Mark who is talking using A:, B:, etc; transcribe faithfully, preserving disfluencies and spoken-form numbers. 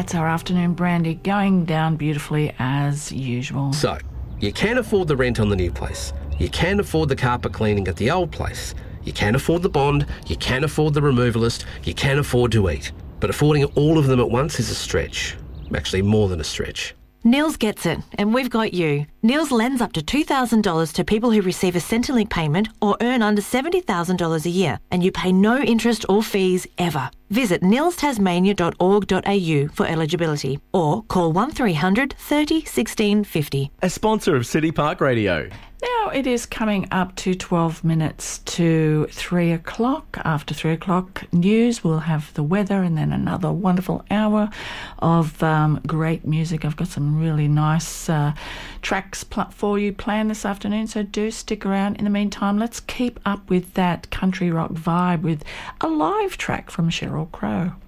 A: that's our afternoon brandy going down beautifully as usual.
B: So, you can afford the rent on the new place. You can afford the carpet cleaning at the old place. You can afford the bond. You can afford the removalist. You can afford to eat. But affording all of them at once is a stretch. Actually, more than a stretch.
C: Niels gets it, and we've got you. Niels lends up to two thousand dollars to people who receive a Centrelink payment or earn under seventy thousand dollars a year, and you pay no interest or fees ever. Visit niels tasmania dot org dot a u for eligibility or call one three hundred thirty sixteen fifty.
D: A sponsor of City Park Radio.
A: Now it is coming up to twelve minutes to three o'clock. After three o'clock news, we'll have the weather and then another wonderful hour of um, great music. I've got some really nice uh, tracks pl- for you planned this afternoon, so do stick around. In the meantime, let's keep up with that country rock vibe with a live track from Sheryl Crow.